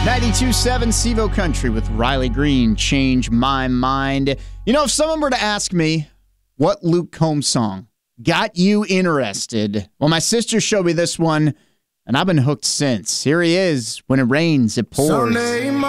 92.7 Sevo Country with Riley Green, Change My Mind. You know, if someone were to ask me what Luke Combs song got you interested, well, my sister showed me this one, and I've been hooked since. Here he is, When It Rains, It Pours.